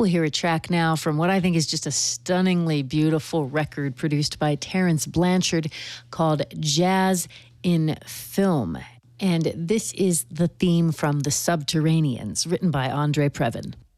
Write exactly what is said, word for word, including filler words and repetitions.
We'll hear a track now from what I think is just a stunningly beautiful record produced by Terence Blanchard called Jazz in Film. And this is the theme from The Subterraneans, written by Andre Previn.